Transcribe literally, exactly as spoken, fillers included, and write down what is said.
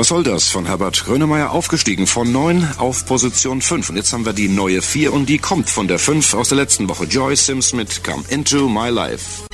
Was soll das? Von Herbert Grönemeyer aufgestiegen von neun auf Position fünf. Und jetzt haben wir die neue vier und die kommt von der fünf aus der letzten Woche. Joy Sims mit Come Into My Life.